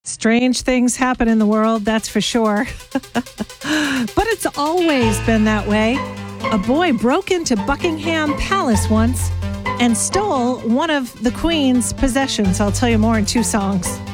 Strange things happen in the world, that's for sure. But it's always been that way. A boy broke into Buckingham Palace once and stole one of the Queen's possessions. I'll tell you more in 2 songs.